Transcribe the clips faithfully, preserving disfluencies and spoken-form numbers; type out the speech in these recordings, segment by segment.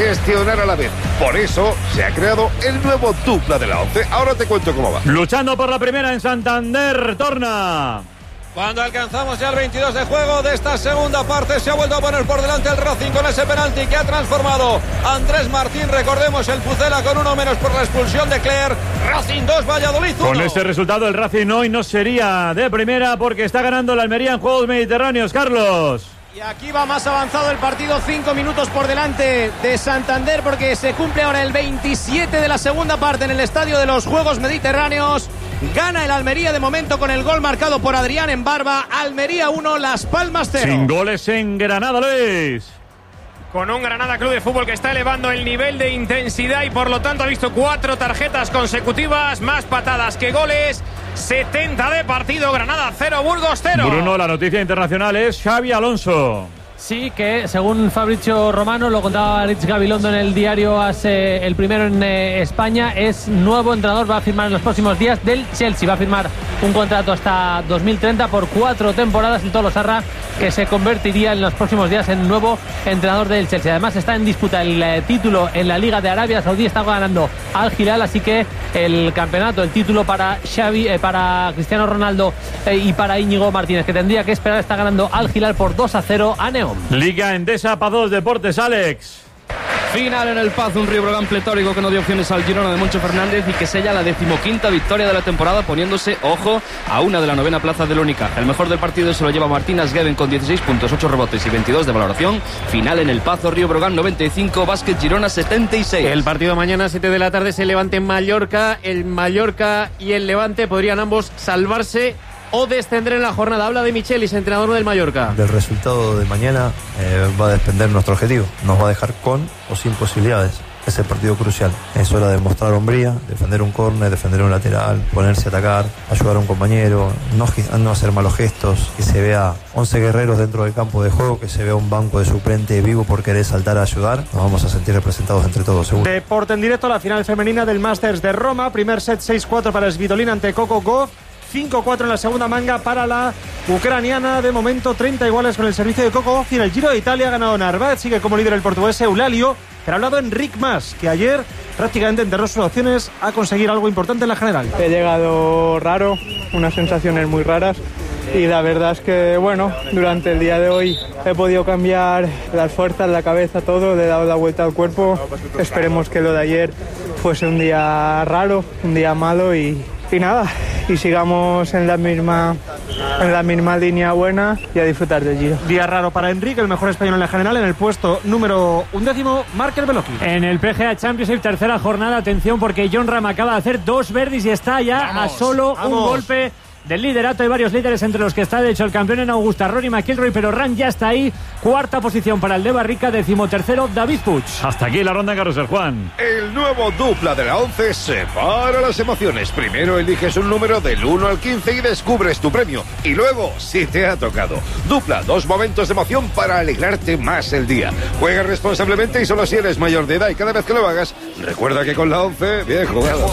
gestionar a la vez. Por eso se ha creado el nuevo dupla de la once. Ahora te cuento cómo va. Luchando por la primera en Santander, Torna. Cuando alcanzamos ya el veintidós de juego de esta segunda parte, se ha vuelto a poner por delante el Racing con ese penalti que ha transformado Andrés Martín. Recordemos el Pucela con uno menos por la expulsión de Cler. Racing dos, Valladolid uno. Con este resultado el Racing hoy no sería de primera porque está ganando la Almería en Juegos Mediterráneos, Carlos. Y aquí va más avanzado el partido, cinco minutos por delante de Santander porque se cumple ahora el veintisiete de la segunda parte en el Estadio de los Juegos Mediterráneos. Gana el Almería de momento con el gol marcado por Adrián en Barba. Almería uno, Las Palmas cero. Sin goles en Granada, Luis. Con un Granada Club de Fútbol que está elevando el nivel de intensidad y por lo tanto ha visto cuatro tarjetas consecutivas, más patadas que goles. setenta de partido, Granada cero, Burgos cero. Bruno, la noticia internacional es Xabi Alonso. Sí, que según Fabrizio Romano, lo contaba Rich Gabilondo en el diario A S, eh, el primero en eh, España, es nuevo entrenador, va a firmar en los próximos días del Chelsea, va a firmar un contrato hasta dos mil treinta por cuatro temporadas, el Tolo Sarra, que se convertiría en los próximos días en nuevo entrenador del Chelsea. Además está en disputa el eh, título en la Liga de Arabia Saudí, está ganando Al Hilal, así que el campeonato, el título para Xavi, eh, para Cristiano Ronaldo eh, y para Íñigo Martínez, que tendría que esperar, está ganando Al Hilal por dos a cero a Neón. Liga Endesa para dos Deportes, Alex. Final en el Paz, un Río Breogán pletórico que no dio opciones al Girona de Moncho Fernández y que sella la decimoquinta victoria de la temporada, poniéndose, ojo, a una de la novena plaza del Unicaja. El mejor del partido se lo lleva Martín Asgueben con dieciséis puntos, ocho rebotes y veintidós de valoración. Final en el Pazo, Río Breogán noventa y cinco, Básquet Girona setenta y seis. El partido mañana, siete de la tarde, se Levante en Mallorca. El Mallorca y el Levante podrían ambos salvarse o descender en la jornada. Habla de Michelis, entrenador del Mallorca. Del resultado de mañana eh, va a depender nuestro objetivo. Nos va a dejar con o sin posibilidades. Es el partido crucial. Es hora de mostrar hombría, defender un córner, defender un lateral, ponerse a atacar, ayudar a un compañero, no, no hacer malos gestos, que se vea once guerreros dentro del campo de juego, que se vea un banco de suplente vivo por querer saltar a ayudar. Nos vamos a sentir representados entre todos, seguro. Deporte en directo, la final femenina del Masters de Roma. Primer set seis cuatro para Svitolina ante Coco Gauff. cinco cuatro en la segunda manga para la ucraniana. De momento treinta iguales con el servicio de Coco Gauff. Y en el Giro de Italia ha ganado Narváez, sigue como líder el portugués Eulalio, pero ha hablado Enric Mas, que ayer prácticamente enterró sus opciones a conseguir algo importante en la general. He llegado raro, unas sensaciones muy raras, y la verdad es que, bueno, durante el día de hoy he podido cambiar las fuerzas, la cabeza, todo, le he dado la vuelta al cuerpo. Esperemos que lo de ayer fuese un día raro, un día malo y... Y nada, y sigamos en la misma en la misma línea buena y a disfrutar del Giro. Día raro para Enrique, el mejor español en la general, en el puesto número undécimo, Márquez Beloki. En el P G A Championship, tercera jornada, atención porque John Ram acaba de hacer dos birdies y está ya vamos, a solo vamos. un golpe del liderato. Hay varios líderes entre los que está de hecho el campeón en Augusta, Rory McIlroy, pero Ram ya está ahí. Cuarta posición para el de Barrica, decimotercero David Puig. Hasta aquí la ronda en Carrusel, Juan. El nuevo dupla de la once separa las emociones. Primero eliges un número del uno al quince y descubres tu premio. Y luego, si te ha tocado. Dupla, dos momentos de emoción para alegrarte más el día. Juega responsablemente y solo si eres mayor de edad. Y cada vez que lo hagas, recuerda que con la once, bien jugado.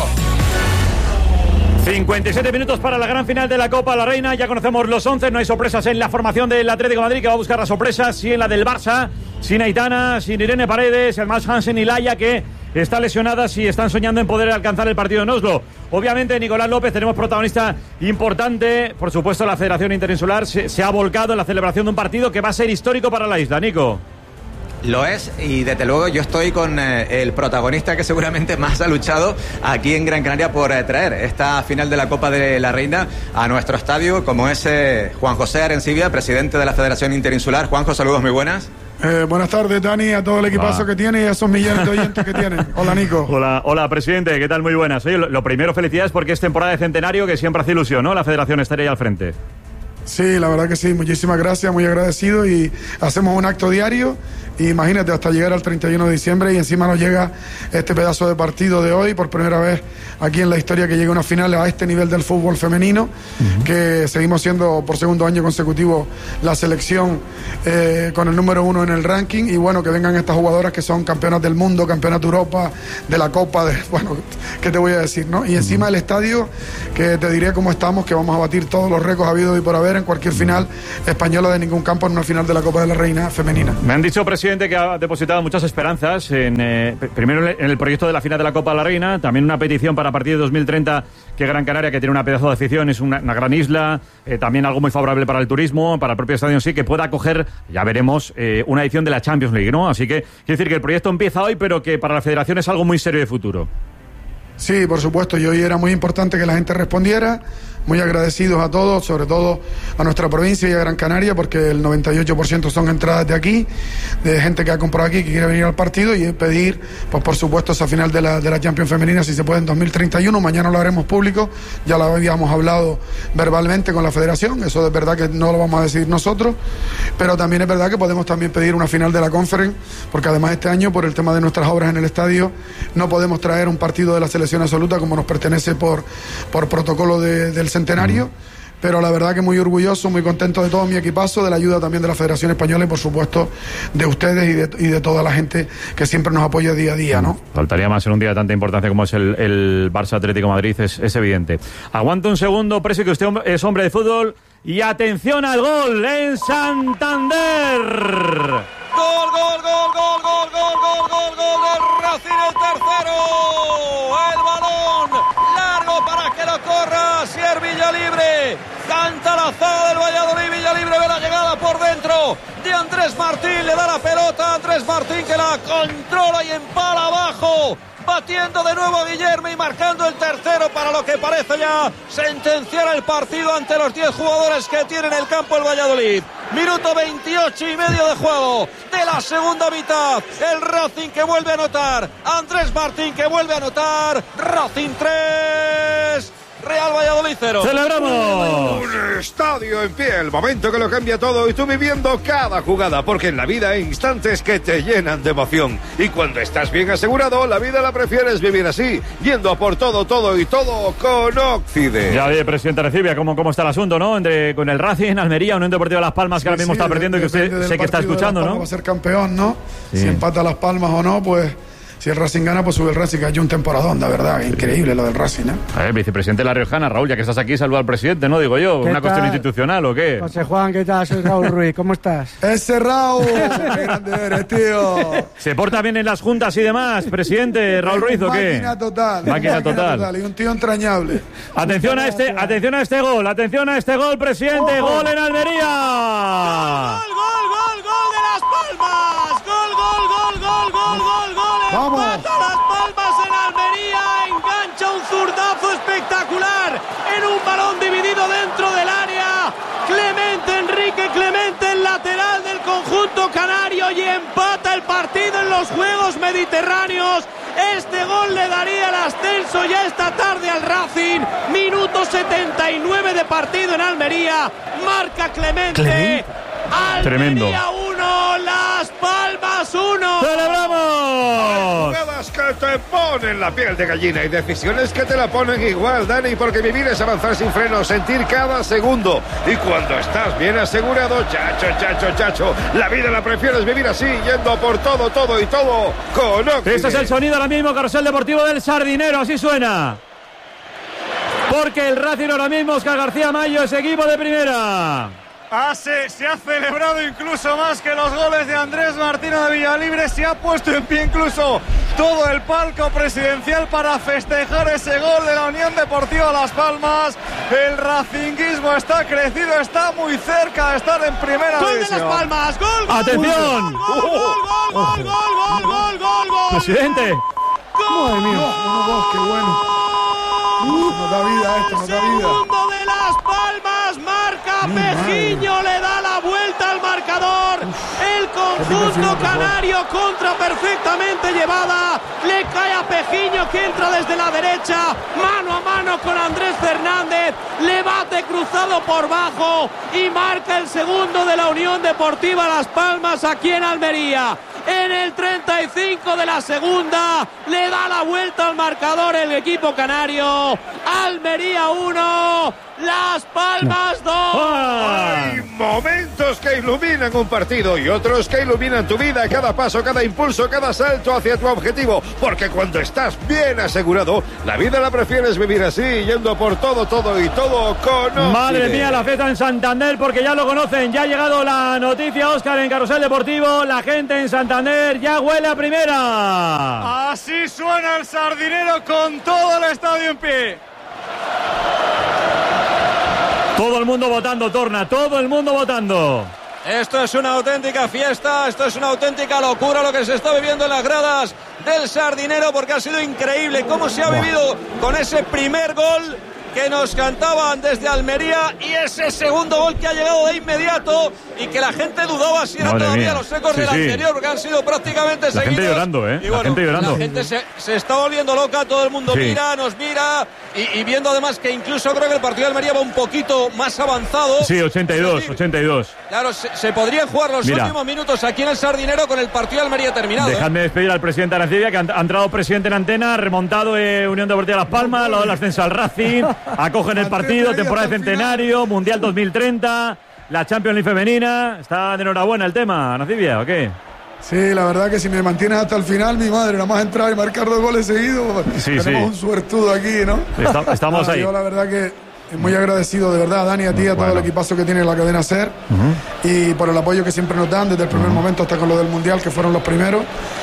cincuenta y siete minutos para la gran final de la Copa La Reina. Ya conocemos los once, no hay sorpresas en la formación del Atlético de Madrid, que va a buscar las sorpresas, sí en la del Barça, sin Aitana, sin Irene Paredes, el Max Hansen y Laia, que está lesionada, si están soñando en poder alcanzar el partido en Oslo. Obviamente, Nicolás López, tenemos protagonista importante. Por supuesto, la Federación Interinsular se, se ha volcado en la celebración de un partido que va a ser histórico para la isla. Nico. Lo es, y desde luego yo estoy con eh, el protagonista que seguramente más ha luchado aquí en Gran Canaria por eh, traer esta final de la Copa de la Reina a nuestro estadio, como es eh, Juan José Arencibia, presidente de la Federación Interinsular. Juanjo, saludos muy buenas. Eh, buenas tardes, Dani, a todo el equipazo que tiene y a esos millones de oyentes que tienen. Hola, Nico. Hola, hola, presidente, ¿qué tal? Muy buenas. Oye, lo, lo primero, felicidades porque es temporada de centenario, que siempre hace ilusión, ¿no? La Federación estaría ahí al frente. Sí, la verdad que sí, muchísimas gracias, muy agradecido, y hacemos un acto diario, y imagínate, hasta llegar al treinta y uno de diciembre, y encima nos llega este pedazo de partido de hoy, por primera vez aquí en la historia que llega una final a este nivel del fútbol femenino, uh-huh. que seguimos siendo por segundo año consecutivo la selección eh, con el número uno en el ranking, y bueno, que vengan estas jugadoras que son campeonas del mundo, campeonas de Europa, de la Copa, de, bueno, ¿qué te voy a decir, no? Y encima uh-huh. el estadio, que te diré cómo estamos, que vamos a batir todos los récords habidos y por haber en cualquier final española de ningún campo en una final de la Copa de la Reina femenina. Me han dicho, presidente, que ha depositado muchas esperanzas en, eh, primero en el proyecto de la final de la Copa de la Reina, también una petición para a partir de dos mil treinta que Gran Canaria, que tiene una pedazo de afición, es una, una gran isla, eh, también algo muy favorable para el turismo, para el propio estadio en sí, que pueda acoger, ya veremos, eh, una edición de la Champions League, ¿no? Así que quiere decir que el proyecto empieza hoy, pero que para la federación es algo muy serio de futuro. Sí, por supuesto, y hoy era muy importante que la gente respondiera. Muy agradecidos a todos, sobre todo a nuestra provincia y a Gran Canaria, porque el noventa y ocho por ciento son entradas de aquí, de gente que ha comprado aquí, que quiere venir al partido, y pedir, pues por supuesto, esa final de la, de la Champions Femenina, si se puede, en dos mil treinta y uno. Mañana lo haremos público, ya lo habíamos hablado verbalmente con la federación, eso es verdad que no lo vamos a decidir nosotros, pero también es verdad que podemos también pedir una final de la Conference, porque además este año, por el tema de nuestras obras en el estadio, no podemos traer un partido de la selección absoluta como nos pertenece por, por protocolo de, del centenario, pero la verdad que muy orgulloso, muy contento de todo mi equipazo, de la ayuda también de la Federación Española y por supuesto de ustedes y de, y de toda la gente que siempre nos apoya día a día, ¿no? Faltaría más en un día de tanta importancia como es el, el Barça Atlético Madrid, es, es evidente. Aguanta un segundo, Presi, que usted es hombre de fútbol, y atención al gol en Santander. Gol, gol, gol, gol, gol, gol, gol, gol, gol del Racing, el tercero. El balón largo para que lo corra Sier Villalibre. Canta la zaga del Valladolid. Villalibre ve la llegada por dentro de Andrés Martín. Le da la pelota a Andrés Martín, que la controla y empala abajo, batiendo de nuevo a Guillermo y marcando el tercero para lo que parece ya sentenciar el partido ante los diez jugadores que tiene en el campo el Valladolid. Minuto veintiocho y medio de juego de la segunda mitad. El Racing que vuelve a anotar. Andrés Martín que vuelve a anotar. Racing tres. Real Valladolid cero. ¡Celebramos! Un estadio en pie, el momento que lo cambia todo y tú viviendo cada jugada, porque en la vida hay instantes que te llenan de emoción. Y cuando estás bien asegurado, la vida la prefieres vivir así, yendo a por todo, todo y todo con Occident. Ya ve, presidente Recibia, ¿cómo, cómo está el asunto, ¿no? Entre, con el Racing, Almería, Unión Deportiva Las Palmas, que Sí, ahora mismo sí, está perdiendo y que usted sé que está escuchando, ¿no? Va a ser campeón, ¿no? Sí. Si empata Las Palmas o no, pues si el Racing gana, pues sube el Racing, que ha hecho un temporadón, la verdad, increíble lo del Racing, ¿eh? A ver, vicepresidente de La Riojana, Raúl, ya que estás aquí, saluda al presidente, ¿no? Digo yo, ¿una cuestión institucional o qué? José Juan, ¿qué tal? Soy Raúl Ruiz, ¿cómo estás? ¡Ese Raúl! ¡Qué grande eres, tío! ¿Se porta bien en las juntas y demás, presidente Raúl Ruiz, o qué? Máquina total. Máquina total. Y un tío entrañable. Atención a este, atención a este gol, atención a este gol, presidente, Ojo. gol en Almería. Gol, gol, gol, gol de Las Palmas. Gol, gol, gol, gol, gol, gol, gol. Vamos. Empata Las Palmas en Almería. Engancha un zurdazo espectacular en un balón dividido dentro del área. Clemente, Enrique Clemente, el lateral del conjunto canario, y empata el partido en los Juegos Mediterráneos. Este gol le daría el ascenso ya esta tarde al Racing. Minuto setenta y nueve de partido en Almería. Marca Clemente. Clemente. Tremendo. Almería uno, Las Palmas uno. ¡Celebramos! Jugadas que te ponen la piel de gallina y decisiones que te la ponen igual, Dani, porque vivir es avanzar sin freno, sentir cada segundo. Y cuando estás bien asegurado, chacho, chacho, chacho, la vida la prefieres vivir así, yendo por todo, todo y todo con Occident. Este es el sonido ahora mismo, carrusel deportivo del Sardinero, así suena. Porque el Racing ahora mismo, Óscar García Mayo, es equipo de primera. Ah, se, se ha celebrado incluso más que los goles de Andrés Martino de Villalibre. Se ha puesto en pie incluso todo el palco presidencial para festejar ese gol de la Unión Deportiva Las Palmas. El racinguismo está crecido, está muy cerca de estar en primera Gol de división. Las Palmas, gol, gol, ¡Atención! gol, gol, gol, gol, gol, gol, gol, gol, gol. Presidente. Madre mía, uno, dos, qué bueno. Uh, nos da vida esto, nos da vida. Segundo de Las Palmas, marca Pejiño, le da la vuelta al marcador. El conjunto canario, contra perfectamente llevada, le cae a Pejiño, que entra desde la derecha, mano a mano con Andrés Fernández, le bate cruzado por bajo y marca el segundo de la Unión Deportiva Las Palmas aquí en Almería. en el treinta y cinco de la segunda. Le da la vuelta al marcador el equipo canario. Almería uno, Las Palmas dos. Hay momentos que iluminan un partido y otros que iluminan tu vida, cada paso, cada impulso, cada salto hacia tu objetivo, porque cuando estás bien asegurado, la vida la prefieres vivir así, yendo por todo, todo y todo con... Madre mía, la fiesta en Santander, porque ya lo conocen, ya ha llegado la noticia, Óscar, en Carrusel Deportivo, la gente en Santander ya huele a primera. Así suena el Sardinero con todo el estadio en pie. Todo el mundo votando, Torna, todo el mundo votando. Esto es una auténtica fiesta, esto es una auténtica locura lo que se está viviendo en las gradas del Sardinero, porque ha sido increíble cómo se ha vivido con ese primer gol que nos cantaban desde Almería y ese segundo gol que ha llegado de inmediato y que la gente dudaba si era Madre todavía mía. los ecos Sí, del sí. anterior, porque han sido prácticamente La seguidos. gente llorando, ¿eh? Y La bueno, gente llorando. la gente se, se está volviendo loca, todo el mundo Sí. mira, nos mira y, y viendo además que incluso creo que el partido de Almería va un poquito más avanzado. Sí, ochenta y dos, ochenta y dos. Claro, se, se podrían jugar los Mira. últimos minutos aquí en el Sardinero con el partido de Almería terminado. ¿eh? Dejadme despedir al presidente Arancibia, que ha ha entrado presidente en antena, remontado eh, Unión Deportiva Las Palmas, lo del ascenso al Racing, acogen el partido, temporada de centenario, Mundial dos mil treinta, la Champions League femenina. ¿Está de enhorabuena el tema, Arancibia, o qué? Sí, la verdad que si me mantienes hasta el final, mi madre, nada más entrar y marcar dos goles seguidos, Sí, tenemos sí. un suertudo aquí, ¿no? Está- estamos Ah, ahí. Yo la verdad que muy agradecido de verdad, Dani, a ti, a todo el equipazo que tiene la cadena SER y por el apoyo que siempre nos dan desde el primer momento hasta con lo del Mundial, que fueron los primeros.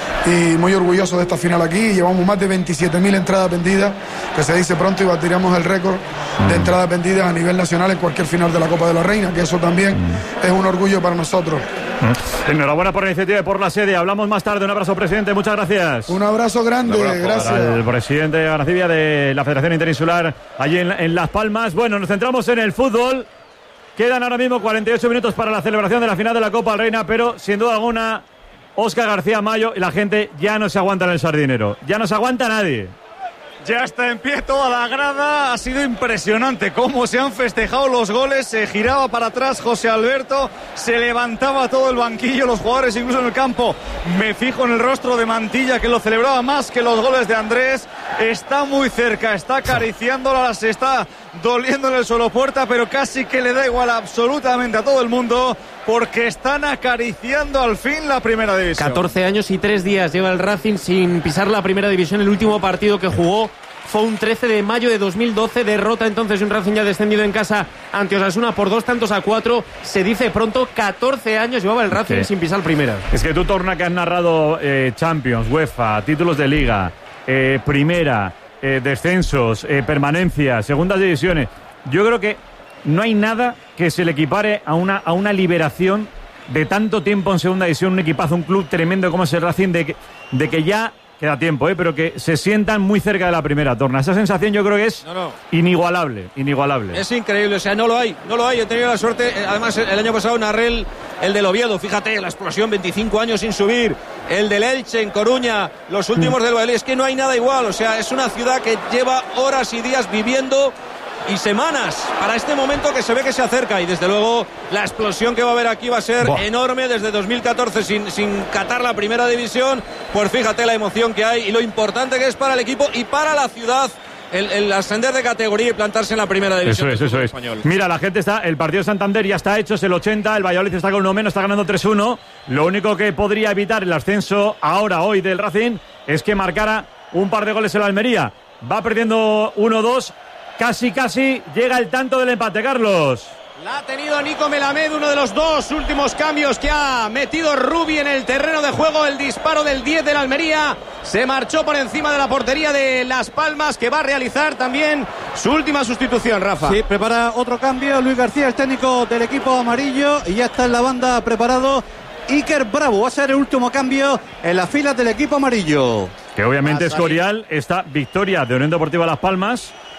Y muy orgulloso de esta final aquí. Llevamos más de veintisiete mil entradas vendidas, que se dice pronto, y batiremos el récord de entradas vendidas a nivel nacional en cualquier final de la Copa de la Reina, que eso también es un orgullo para nosotros. Enhorabuena por la iniciativa y por la sede. Hablamos más tarde. Un abrazo, presidente. Muchas gracias. Un abrazo grande, gracias. Al presidente Arancibia de la Federación Interinsular allí en, en Las Palmas. Bueno, nos centramos en el fútbol. Quedan ahora mismo cuarenta y ocho minutos para la celebración de la final de la Copa Reina, pero sin duda alguna, Óscar García Mayo y la gente ya no se aguanta en el Sardinero. Ya no se aguanta nadie. Ya está en pie toda la grada, ha sido impresionante cómo se han festejado los goles, se giraba para atrás José Alberto, se levantaba todo el banquillo, los jugadores incluso en el campo. Me fijo en el rostro de Mantilla, que lo celebraba más que los goles de Andrés, está muy cerca, está acariciándola, se está doliendo en el suelo Puerta, pero casi que le da igual absolutamente a todo el mundo, porque están acariciando al fin la primera división. catorce años y tres días lleva el Racing sin pisar la primera división. El último partido que jugó fue un trece de mayo de dos mil doce. Derrota entonces un Racing ya descendido en casa ante Osasuna por dos tantos a cuatro. Se dice pronto, catorce años llevaba el Racing Sí. sin pisar primera. Es que tú, Torna, que has narrado eh, Champions, UEFA, títulos de Liga, eh, Primera, eh, descensos, eh, permanencias, segundas divisiones. Yo creo que no hay nada que se le equipare a una, a una liberación de tanto tiempo en segunda división, un equipazo, un club tremendo como es el Racing, de que, de que ya queda tiempo, ¿eh? Pero que se sientan muy cerca de la primera, Torna. Esa sensación yo creo que es No, no. inigualable, inigualable. Es increíble, o sea, no lo hay, no lo hay. He tenido la suerte, eh, además el año pasado narré el, el del Oviedo, fíjate, la explosión, veinticinco años sin subir, el del Elche en Coruña, los últimos del Valladolid, es que no hay nada igual, o sea, es una ciudad que lleva horas y días viviendo y semanas para este momento que se ve que se acerca, y desde luego la explosión que va a haber aquí va a ser Buah. enorme. Desde dos mil catorce sin, sin catar la primera división, pues fíjate la emoción que hay y lo importante que es para el equipo y para la ciudad el, el ascender de categoría y plantarse en la primera división. Eso es, eso es. Español. Mira, la gente está, el partido de Santander ya está hecho, es el ochenta, el Valladolid está con uno menos, está ganando tres uno. Lo único que podría evitar el ascenso ahora, hoy, del Racing, es que marcara un par de goles en la Almería. Va perdiendo uno dos, casi, casi llega el tanto del empate, Carlos. La ha tenido Nico Melamed, uno de los dos últimos cambios que ha metido Rubi en el terreno de juego. El disparo del diez de la Almería se marchó por encima de la portería de Las Palmas, que va a realizar también su última sustitución, Rafa. Sí, prepara otro cambio Luis García, el técnico del equipo amarillo, y ya está en la banda preparado Iker Bravo. Va a ser el último cambio en las filas del equipo amarillo. Que obviamente es Corial, esta victoria de Unión Deportiva Las Palmas,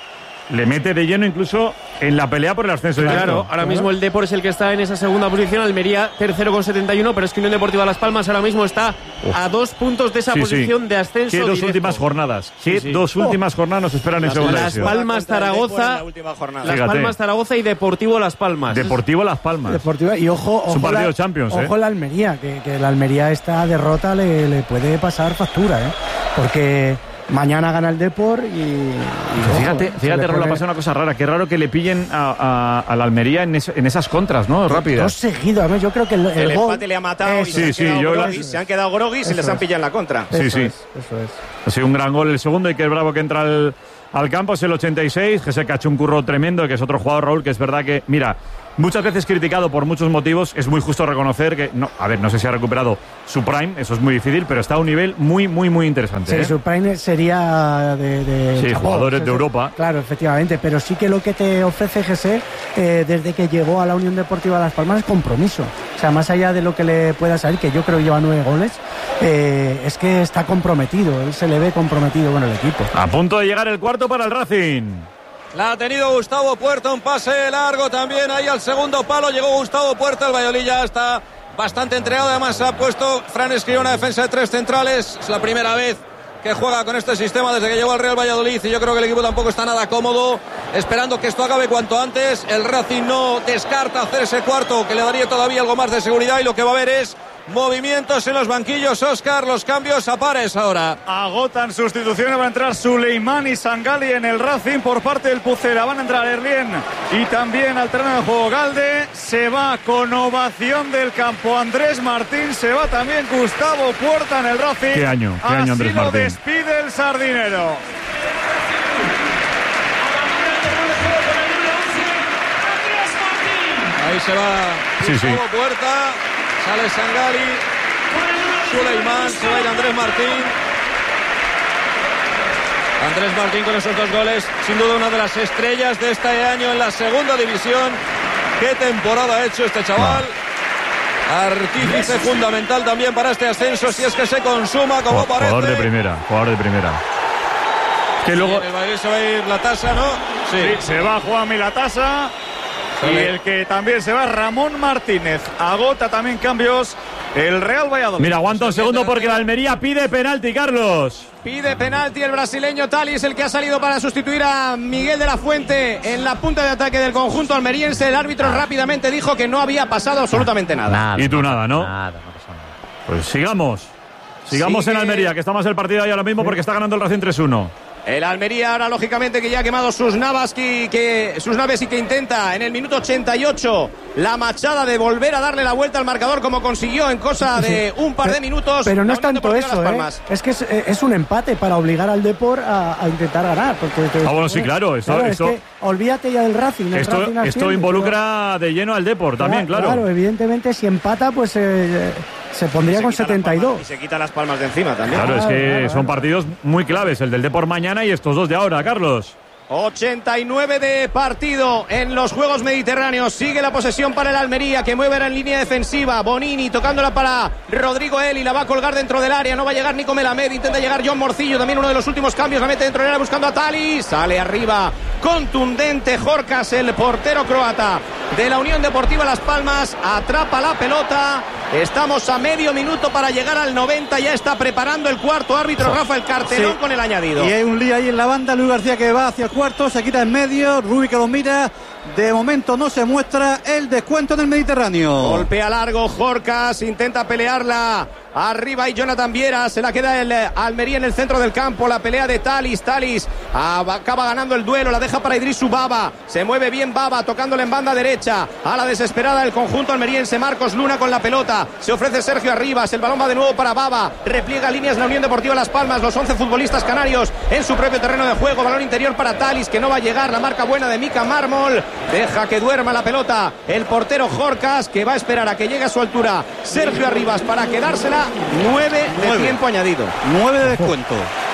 le mete de lleno incluso en la pelea por el ascenso Claro, directo. ahora claro. mismo el Depor es el que está en esa segunda posición, Almería tercero con setenta y uno, pero es que Unión Deportiva Las Palmas ahora mismo está Uf. a dos puntos de esa sí, posición sí. de ascenso ¿Qué dos directo? últimas jornadas? ¿Qué sí, sí. dos últimas oh. jornadas nos esperan en segunda Las división? Palmas Zaragoza, Las Palmas Zaragoza y Deportivo Las Palmas. Deportivo Las Palmas. Deportivo, y ojo, ojo, es un partido la, Champions, ojo ¿eh? la Almería, que, que la Almería esta derrota le, le puede pasar factura, ¿eh? Porque mañana gana el Depor y... y ojo, fíjate, fíjate, Raúl, pone... ha pasado una cosa rara. Qué raro que le pillen a, a, a la Almería en, es, en esas contras, ¿no? Rápidas. Dos seguidos, además yo creo que el, el, el gol... empate le ha matado eso, y se, sí, han sí, yo groguis, la... se han quedado groguis y les han pillado en la contra. Sí, eso sí. Es, eso es. Ha sido un gran gol el segundo y que es Bravo que entra al, al campo, es el ochenta y seis, que se cachó un curro tremendo, que es otro jugador, Raúl, que es verdad que, mira, muchas veces criticado por muchos motivos, es muy justo reconocer que, no, a ver, no sé si ha recuperado su prime, eso es muy difícil, pero está a un nivel muy, muy, muy interesante. Sí, ¿eh? su prime sería de... de sí, Japón, jugadores sí, de sí. Europa. Claro, efectivamente, pero sí que lo que te ofrece G S eh, desde que llegó a la Unión Deportiva Las Palmas es compromiso. O sea, más allá de lo que le pueda salir, que yo creo que lleva nueve goles, eh, es que está comprometido, él se le ve comprometido con el equipo. A punto de llegar el cuarto para el Racing. La ha tenido Gustavo Puerta, un pase largo también ahí al segundo palo. Llegó Gustavo Puerta, el Valladolid ya está bastante entregado. Además ha puesto Fran Escribá una defensa de tres centrales. Es la primera vez que juega con este sistema desde que llegó al Real Valladolid y yo creo que el equipo tampoco está nada cómodo, esperando que esto acabe cuanto antes. El Racing no descarta hacer ese cuarto que le daría todavía algo más de seguridad y lo que va a haber es movimientos en los banquillos. Óscar, los cambios a pares ahora. Agotan sustituciones, va a entrar Suleimán y Sangali en el Racing por parte del Pucela. Van a entrar Erlien y también al terreno de juego Galde. Se va con ovación del campo Andrés Martín. Se va también Gustavo Puerta en el Racing. ¿Qué año? ¿Qué año Andrés Así lo Martín? despide el sardinero. Ahí se va sí, Gustavo sí. Puerta. Sale Sangali, Suleimán, se va a ir Andrés Martín. Andrés Martín con esos dos goles, sin duda una de las estrellas de este año en la segunda división. ¿Qué temporada ha hecho este chaval? Artífice fundamental también para este ascenso, si es que se consuma como oh, parece. Jugador de primera, jugador de primera. Que luego... En el Madrid se va a ir la tasa, ¿no? Sí, sí se va Juanmi la tasa. Y el que también se va Ramón Martínez. Agota también cambios el Real Valladolid. Mira, aguanta un segundo porque la Almería pide penalti, Carlos. Pide penalti el brasileño Talis, el que ha salido para sustituir a Miguel de la Fuente en la punta de ataque del conjunto almeriense. El árbitro rápidamente dijo que no había pasado absolutamente nada. nada y tú nada, ¿no? Nada, no pasa nada. Pues sigamos. Sigamos Sigue... en Almería, que está más el partido ahí ahora mismo porque está ganando el Racing tres uno. El Almería ahora lógicamente que ya ha quemado sus naves que, que sus naves y que intenta en el minuto ochenta y ocho la machada de volver a darle la vuelta al marcador como consiguió en cosa de un par de minutos. Pero no es tanto eso, ¿eh? Es que es, es un empate para obligar al Depor a, a intentar ganar. Porque, ah, bueno, sí, claro. Esto, claro esto, es que olvídate ya del Racing. El esto, Racing esto involucra pero... de lleno al Depor también, claro. Claro, evidentemente si empata pues eh, se pondría se con setenta y dos. Y se quita las palmas de encima también. Claro, claro es que claro, son claro. partidos muy claves, el del Depor mañana y estos dos de ahora, Carlos. ochenta y nueve de partido en los Juegos Mediterráneos. Sigue la posesión para el Almería, que mueve ahora en línea defensiva. Bonini tocándola para Rodrigo Eli. La va a colgar dentro del área. No va a llegar Nico Melamed. Intenta llegar John Morcillo. También uno de los últimos cambios. La mete dentro del área buscando a Tali. Sale arriba. Contundente Jorcas, el portero croata de la Unión Deportiva Las Palmas. Atrapa la pelota. Estamos a medio minuto para llegar al noventa. Ya está preparando el cuarto árbitro Rafael Cartelón sí. con el añadido. Y hay un lío ahí en la banda. Luis García que va hacia el cuarto. Se quita en medio. Rubi que lo mira. De momento no se muestra el descuento en el Mediterráneo. Golpea largo Jorcas. Intenta pelearla. Arriba y Jonathan Viera. Se la queda el Almería en el centro del campo. La pelea de Talis. Talis acaba ganando el duelo. La deja para Idrisu Baba. Se mueve bien Baba tocándole en banda derecha. A la desesperada el conjunto almeriense. Marcos Luna con la pelota. Se ofrece Sergio Arribas. El balón va de nuevo para Baba. Repliega líneas la Unión Deportiva Las Palmas. Los once futbolistas canarios en su propio terreno de juego. Balón interior para Talis que no va a llegar. La marca buena de Mika Mármol. Deja que duerma la pelota el portero Jorcas, que va a esperar a que llegue a su altura Sergio Arribas para quedársela. Nueve de tiempo añadido. Nueve de descuento.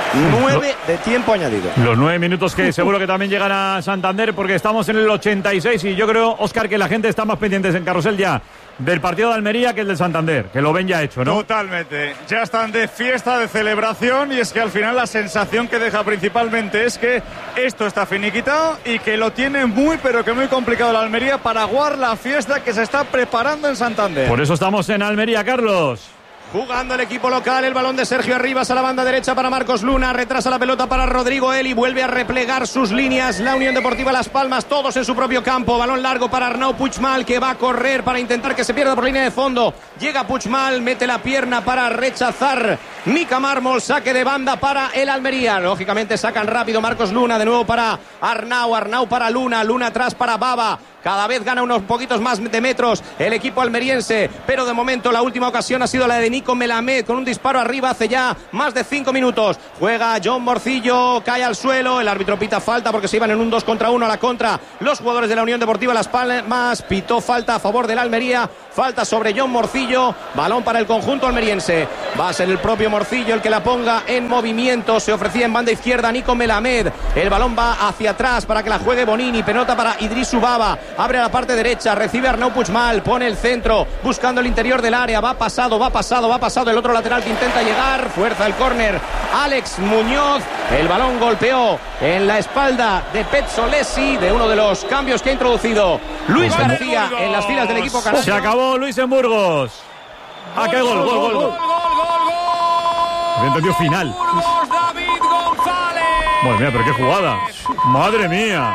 Nueve de tiempo añadido. Los nueve minutos que seguro que también llegan a Santander, porque estamos en el ochenta y seis y yo creo, Óscar, que la gente está más pendiente en Carrusel ya del partido de Almería que el del Santander, que lo ven ya hecho, ¿no? Totalmente. Ya están de fiesta, de celebración, y es que al final la sensación que deja principalmente es que esto está finiquitado y que lo tiene muy, pero que muy complicado la Almería para aguar la fiesta que se está preparando en Santander. Por eso estamos en Almería, Carlos. Jugando el equipo local, el balón de Sergio Arribas a la banda derecha para Marcos Luna, retrasa la pelota para Rodrigo Eli, vuelve a replegar sus líneas la Unión Deportiva Las Palmas, todos en su propio campo, balón largo para Arnau Puigmal, que va a correr para intentar que se pierda por línea de fondo, llega Puigmal, mete la pierna para rechazar Mica Mármol, saque de banda para el Almería, lógicamente sacan rápido Marcos Luna, de nuevo para Arnau, Arnau para Luna, Luna atrás para Baba. Cada vez gana unos poquitos más de metros el equipo almeriense, pero de momento la última ocasión ha sido la de Nico Melamed con un disparo arriba hace ya más de cinco minutos. Juega John Morcillo, cae al suelo, el árbitro pita falta porque se iban en un dos contra uno a la contra los jugadores de la Unión Deportiva Las Palmas. Pitó falta a favor del Almería, falta sobre John Morcillo, balón para el conjunto almeriense. Va a ser el propio Morcillo el que la ponga en movimiento, se ofrecía en banda izquierda Nico Melamed, el balón va hacia atrás para que la juegue Bonini, pelota para Idrisu Baba. Abre a la parte derecha, recibe Arnau Puigmal, pone el centro, buscando el interior del área, va pasado, va pasado, va pasado el otro lateral que intenta llegar, fuerza el córner, Alex Muñoz, el balón golpeó en la espalda de Pezzolesi, de uno de los cambios que ha introducido Luis García en las filas del equipo canario. Se acabó Luis en Burgos. Ah, qué gol, gol, gol, gol. Había entendido final. David González. Bueno, mira, pero qué jugada. Madre mía.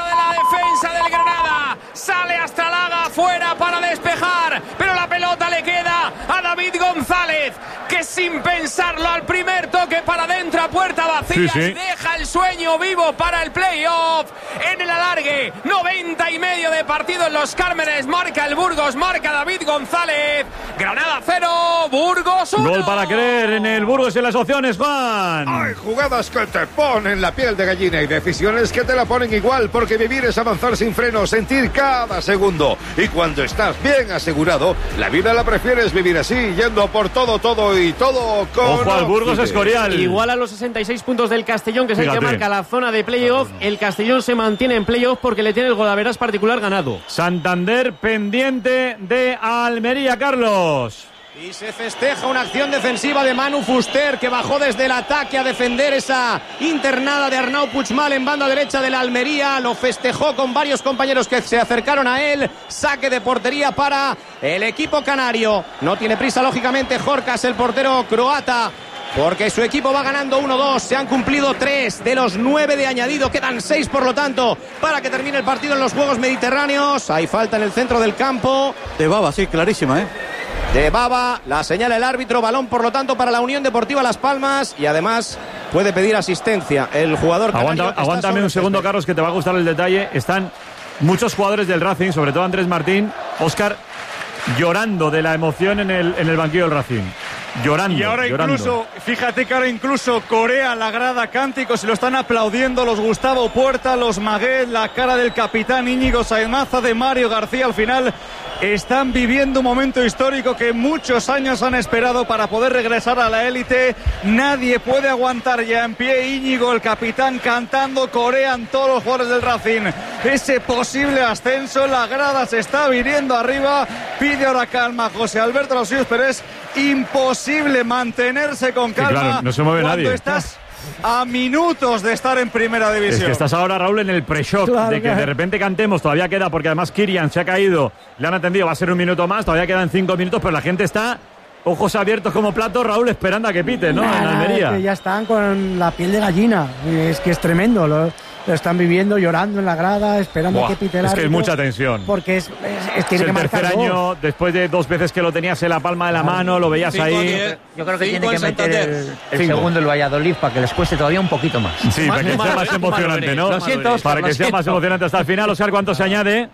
Defensa del Granada, sale hasta Laga, fuera para despejar, pero la pelota le queda a David González, que sin pensarlo al primer toque para adentro a puerta vacía, sí, sí. Deja el sueño vivo para el playoff en el alargue, noventa y medio de partido en Los Cármenes, marca el Burgos, marca David González, Granada cero, Burgos uno. Gol para creer en el Burgos y en las opciones, Juan. Hay jugadas que te ponen la piel de gallina y decisiones que te la ponen igual, porque vivir es avanzar sin freno, sentir cada segundo. Y cuando estás bien asegurado, la vida la prefieres vivir así, yendo por todo, todo y todo con... Ojo al Burgos Escorial. Igual a los sesenta y seis puntos del Castellón, que es Fíjate. el que marca la zona de playoff. El Castellón se mantiene en playoff porque le tiene el golaveras particular ganado. Santander pendiente de Almería, Carlos. Y se festeja una acción defensiva de Manu Fuster, que bajó desde el ataque a defender esa internada de Arnau Puigmal en banda derecha de la Almería. Lo festejó con varios compañeros que se acercaron a él. Saque de portería para el equipo canario. No tiene prisa, lógicamente, Jorkas, el portero croata, porque su equipo va ganando uno dos. Se han cumplido tres de los nueve de añadido. Quedan seis, por lo tanto, para que termine el partido en los Juegos Mediterráneos. Hay falta en el centro del campo. De Baba, sí, clarísima, ¿eh? De Baba, la señala el árbitro, balón por lo tanto para la Unión Deportiva Las Palmas, y además puede pedir asistencia el jugador canario. Aguanta, aguántame un segundo, Carlos, que te va a gustar el detalle. Están muchos jugadores del Racing, sobre todo Andrés Martín, Óscar, llorando de la emoción en el, en el banquillo del Racing. Llorando. Y ahora llorando. incluso, fíjate que ahora incluso Corea, la grada, cánticos, y lo están aplaudiendo los Gustavo Puerta, los Maguet, la cara del capitán Íñigo Saemaza, de Mario García. Al final están viviendo un momento histórico que muchos años han esperado para poder regresar a la élite. Nadie puede aguantar ya en pie. Íñigo, el capitán, cantando, corean todos los jugadores del Racing ese posible ascenso. La grada se está viniendo arriba, pide ahora calma José Alberto Los Suyos, pero es imposible mantenerse con calma. Sí, claro, no se mueve cuando nadie. Estás a minutos de estar en primera división. Es que estás ahora, Raúl, en el pre-shock, claro, de que claro. de repente cantemos. Todavía queda, porque además Kirian se ha caído, le han atendido, va a ser un minuto más, todavía quedan cinco minutos, pero la gente está ojos abiertos como platos, Raúl, esperando a que pite, ¿no? Nah, en Almería. Es que ya están con la piel de gallina, es que es tremendo, lo, lo están viviendo, llorando en la grada, esperando Buah, a que pite el Es árbitro, que es mucha tensión. Porque es, es, es, tiene es el que tercer marcar año, dos. Después de dos veces que lo tenías en la palma de la mano, lo veías Cinco, ahí. diez, Yo creo que tiene que meter Santander. el, el segundo el Valladolid para que les cueste todavía un poquito más. Sí, para que sea más emocionante, ¿no? Lo siento, Oscar, para que lo sea siento. más emocionante hasta el final. Oscar, ¿cuánto se añade?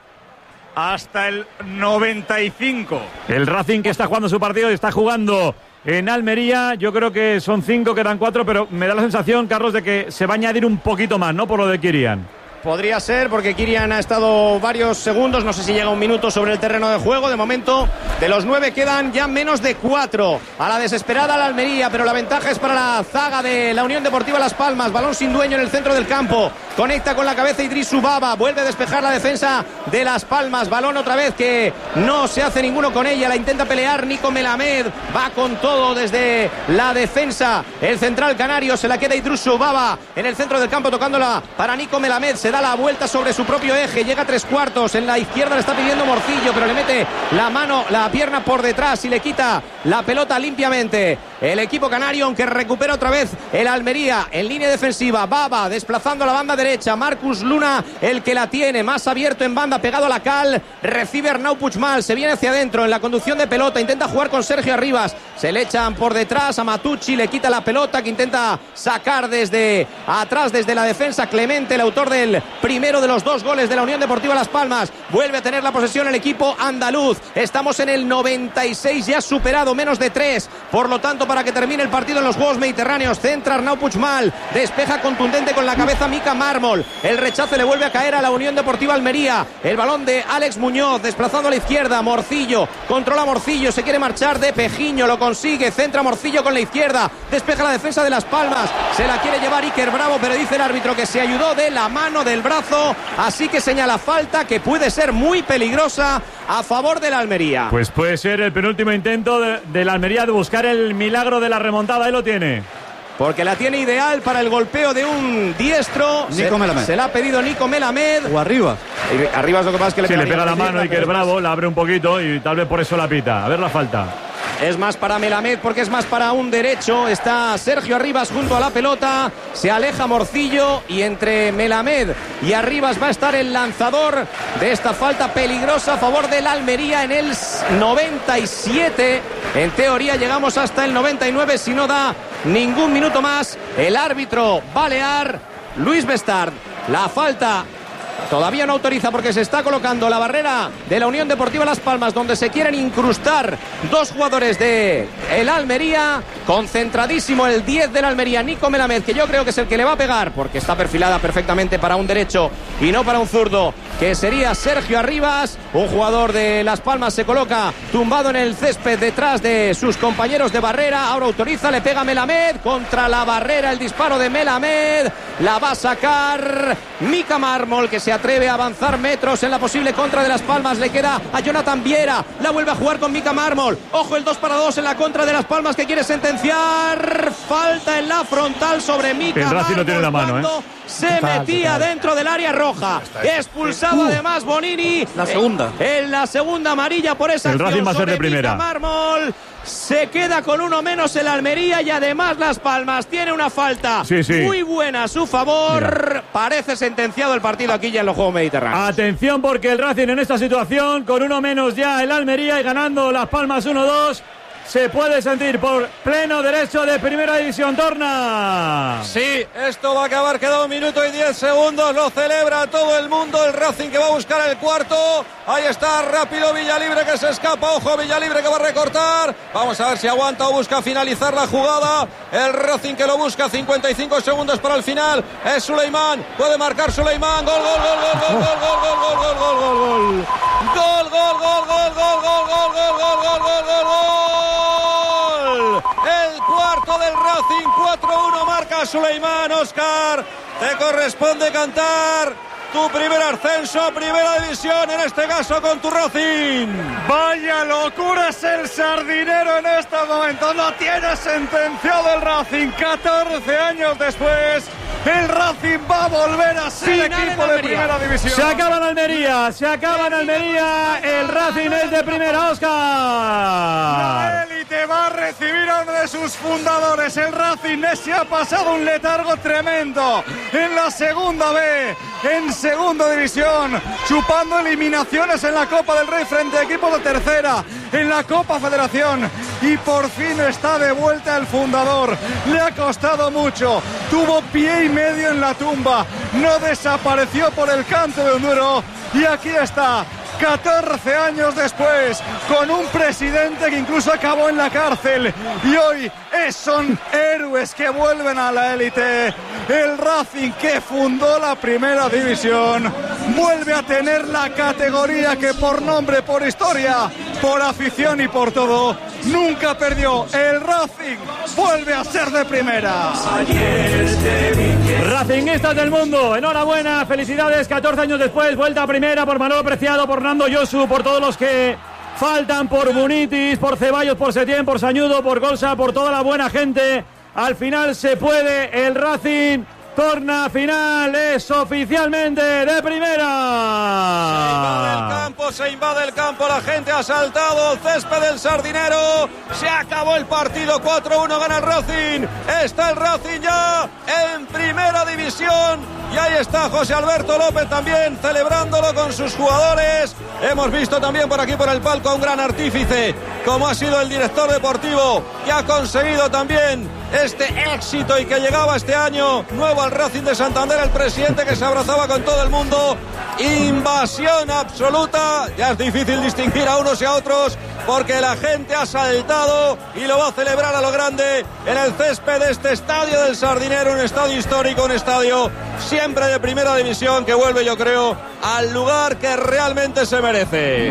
Hasta el noventa y cinco. El Racing, que está jugando su partido y está jugando en Almería. Yo creo que son cinco, quedan cuatro, pero me da la sensación, Carlos, de que se va a añadir un poquito más, ¿no? Por lo de Kirian. podría ser, porque Kirian ha estado varios segundos, no sé si llega un minuto sobre el terreno de juego. De momento, de los nueve quedan ya menos de cuatro. A la desesperada la Almería, pero la ventaja es para la zaga de la Unión Deportiva Las Palmas. Balón sin dueño en el centro del campo. Conecta con la cabeza Idrisu Baba. Vuelve a despejar la defensa de Las Palmas. Balón otra vez que no se hace ninguno con ella. La intenta pelear Nico Melamed. Va con todo desde la defensa. El central canario, se la queda Idrisu Baba en el centro del campo tocándola para Nico Melamed. Se da la vuelta sobre su propio eje. Llega a tres cuartos. En la izquierda le está pidiendo Morcillo, pero le mete la mano, la pierna por detrás y le quita la pelota limpiamente. El equipo canario, aunque recupera otra vez el Almería en línea defensiva. Baba desplazando la banda derecha. Marcus Luna el que la tiene más abierto en banda, pegado a la cal. Recibe Arnau Puigmal, se viene hacia adentro en la conducción de pelota. Intenta jugar con Sergio Arribas. Se le echan por detrás a Matucci, le quita la pelota que intenta sacar desde atrás, desde la defensa. Clemente, el autor del primero de los dos goles de la Unión Deportiva Las Palmas. Vuelve a tener la posesión el equipo andaluz. Estamos en el noventa y seis, ya superado, menos de tres. Por lo tanto, para que termine el partido en los Juegos Mediterráneos, centra Arnau Puigmal, despeja contundente con la cabeza Mika Mármol. El rechace le vuelve a caer a la Unión Deportiva Almería. El balón de Alex Muñoz, desplazando a la izquierda. Morcillo, controla Morcillo, se quiere marchar de Pejiño, lo consigue, centra Morcillo con la izquierda, despeja la defensa de Las Palmas, se la quiere llevar Iker Bravo, pero dice el árbitro que se ayudó de la mano, del brazo, así que señala falta que puede ser muy peligrosa a favor de la Almería. Pues puede ser el penúltimo intento de, de la Almería de buscar el milagro de la remontada. Ahí lo tiene. Porque la tiene ideal para el golpeo de un diestro. Nico se, Melamed. Se la ha pedido Nico Melamed. O arriba. Arriba es lo que pasa es que le, sí, pega, le pega la mano y que el Bravo es... la abre un poquito y tal vez por eso la pita. A ver la falta. Es más para Melamed porque es más para un derecho. Está Sergio Arribas junto a la pelota. Se aleja Morcillo y entre Melamed y Arribas va a estar el lanzador de esta falta peligrosa a favor del Almería en el noventa y siete. En teoría llegamos hasta el noventa y nueve si no da ningún minuto más. El árbitro balear, Luis Bestard. La falta todavía no autoriza porque se está colocando la barrera de la Unión Deportiva Las Palmas, donde se quieren incrustar dos jugadores de el Almería. Concentradísimo el diez del Almería, Nico Melamed, que yo creo que es el que le va a pegar porque está perfilada perfectamente para un derecho y no para un zurdo, que sería Sergio Arribas. Un jugador de Las Palmas se coloca tumbado en el césped detrás de sus compañeros de barrera. Ahora autoriza, le pega Melamed contra la barrera, el disparo de Melamed. La va a sacar Mika Mármol, que se atreve a avanzar metros en la posible contra de Las Palmas. Le queda a Jonathan Viera, la vuelve a jugar con Mika Mármol. Ojo el dos para dos en la contra de Las Palmas, que quiere sentenciar. Falta en la frontal sobre Mika el Racing no tiene la mano, ¿eh? Se metía dentro del área roja. Expulsado uh, además Bonini. La segunda. En la segunda amarilla por esa el acción Racing va a ser de primera. Mika Mármol. Se queda con uno menos el Almería y además Las Palmas tiene una falta sí, sí. muy buena a su favor. Mira. Parece sentenciado el partido aquí ya en los Juegos Mediterráneos. Atención porque el Racing en esta situación, con uno menos ya el Almería y ganando Las Palmas uno dos, se puede sentir por pleno derecho de Primera División. Torna. Sí, esto va a acabar, queda un minuto y diez segundos, lo celebra todo el mundo, el Racing que va a buscar el cuarto. Ahí está, rápido Villalibre que se escapa, ojo Villalibre que va a recortar. Vamos a ver si aguanta o busca finalizar la jugada. El Racing que lo busca, cincuenta y cinco segundos para el final. Es Suleimán, puede marcar Suleimán. Gol, gol, gol, gol, gol, gol, gol, gol, gol, gol, gol, gol. Gol, gol, gol, gol, gol, gol, gol, gol, gol, gol, gol, gol, gol. El cuarto del Racing, cuatro uno marca Suleimán. Óscar, te corresponde cantar tu primer ascenso a Primera División, en este caso con tu Racing. Vaya locura es el sardinero en este momento. Lo tiene sentenciado el Racing. catorce años después, el Racing va a volver a ser Final equipo de Primera División. Se acaba en Almería, se acaba en Almería. El Racing es de primera, Óscar. La élite va a recibir a uno de sus fundadores. El Racing se ha pasado un letargo tremendo en la segunda B, en segunda división, chupando eliminaciones en la Copa del Rey frente a equipos de tercera, en la Copa Federación, y por fin está de vuelta el fundador. Le ha costado mucho, tuvo pie y medio en la tumba, no desapareció por el canto de un duro, y aquí está, catorce años después, con un presidente que incluso acabó en la cárcel, y hoy es, son héroes que vuelven a la élite. El Racing, que fundó la primera división, vuelve a tener la categoría que por nombre, por historia, por afición y por todo nunca perdió. El Racing vuelve a ser de primera. Racinguistas del mundo, enhorabuena, felicidades, catorce años después, vuelta a primera por Manolo Preciado, por Nando Yosu, por todos los que faltan, por Munitis, por Ceballos, por Setién, por Sañudo, por Golsa, por toda la buena gente. Al final se puede, el Racing torna final, es oficialmente de primera. Se invade el campo, se invade el campo, la gente ha saltado el césped del Sardinero, se acabó el partido, cuatro uno gana el Racing, está el Racing ya en primera división y ahí está José Alberto López también celebrándolo con sus jugadores. Hemos visto también por aquí por el palco a un gran artífice como ha sido el director deportivo que ha conseguido también este éxito y que llegaba este año nuevo al Racing de Santander, el presidente que se abrazaba con todo el mundo. Invasión absoluta, ya es difícil distinguir a unos y a otros porque la gente ha saltado y lo va a celebrar a lo grande en el césped de este estadio del Sardinero, un estadio histórico, un estadio siempre de primera división que vuelve, yo creo, al lugar que realmente se merece.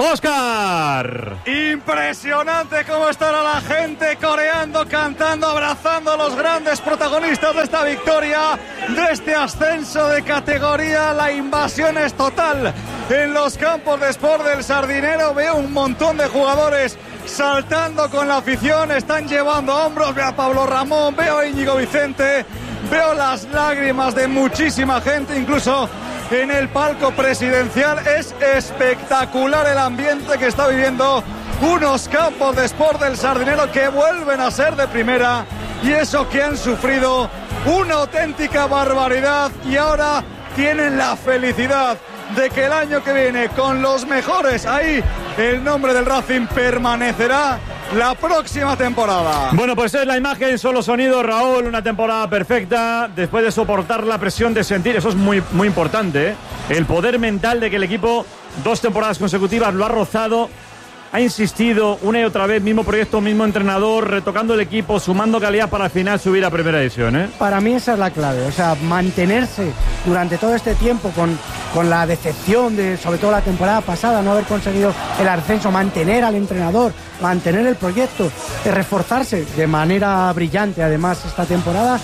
¡Óscar! Impresionante cómo estará la gente coreando, cantando, abrazando a los grandes protagonistas de esta victoria, de este ascenso de categoría. La invasión es total en los campos de Sport del Sardinero. Veo un montón de jugadores saltando con la afición, están llevando a hombros. Veo a Pablo Ramón, veo a Íñigo Vicente, veo las lágrimas de muchísima gente, incluso en el palco presidencial. Es espectacular el ambiente que está viviendo unos campos de Sport del Sardinero que vuelven a ser de primera, y eso que han sufrido una auténtica barbaridad y ahora tienen la felicidad de que el año que viene con los mejores ahí el nombre del Racing permanecerá la próxima temporada. Bueno, pues es la imagen, solo sonido, Raúl, una temporada perfecta después de soportar la presión de sentir, eso es muy, muy importante, ¿eh? El poder mental de que el equipo dos temporadas consecutivas lo ha rozado, ha insistido una y otra vez, mismo proyecto, mismo entrenador, retocando el equipo, sumando calidad para al final subir a primera división, ¿eh? Para mí esa es la clave, o sea, mantenerse durante todo este tiempo con, con la decepción de, sobre todo la temporada pasada, no haber conseguido el ascenso, mantener al entrenador, mantener el proyecto, reforzarse de manera brillante además esta temporada,